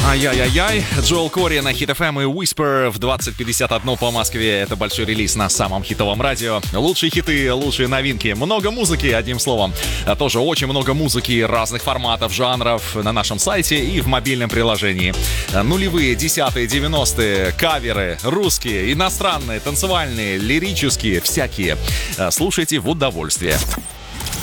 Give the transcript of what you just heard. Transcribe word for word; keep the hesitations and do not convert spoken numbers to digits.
Ай-яй-яй-яй. Джоэл Кори на Hit эф эм и Whisper в двадцать пятьдесят один по Москве. Это большой релиз на самом хитовом радио. Лучшие хиты, лучшие новинки. Много музыки, одним словом. А тоже очень много музыки разных форматов, жанров на нашем сайте и в мобильном приложении. Нулевые, десятые, девяностые, каверы, русские, иностранные, танцевальные, лирические, всякие. Слушайте в удовольствие.